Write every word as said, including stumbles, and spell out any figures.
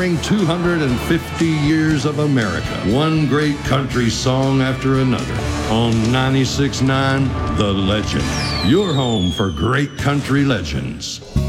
honoring two hundred fifty years of America. One great country song after another. On ninety-six point nine, The Legend. Your home for great country legends.